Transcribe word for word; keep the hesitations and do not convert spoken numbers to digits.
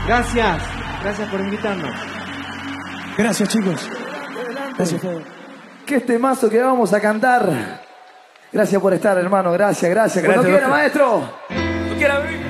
Gracias, gracias por invitarnos. Gracias, chicos. Gracias, Fede. ¿Qué temazo que vamos a cantar? Gracias por estar, hermano. Gracias, gracias. Cuando Gracias, quiera, doctor. maestro. Cuando quiera,